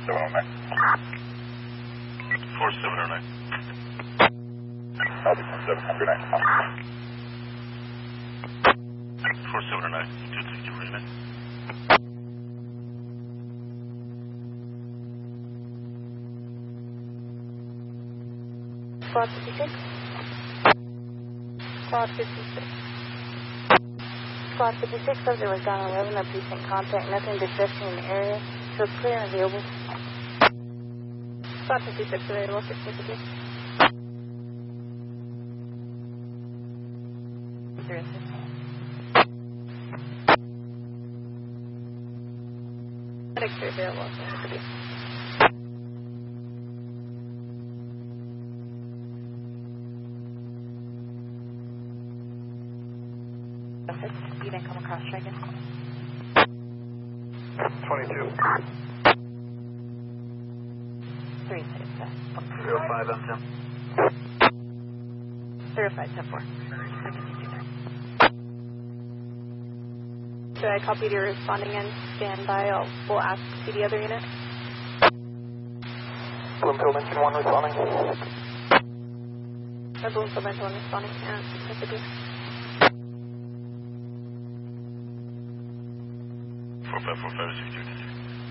4709. 4709. Copy, 4709. 4709. 26049. Squad 56. Squad 56. Squad 56, subject was down 11, no precinct contact, nothing distressing in the area. So it's clear and available. Squad 56 available, 650. Medics are available, 650. You didn't come across Dragon. 22. 3 05 M10. 0574. So I copied your responding in. Stand by. We'll ask see the other unit. Bloomfield engine 1 responding. Bloomfield engine 1 responding. Yeah, 650. 4545 62.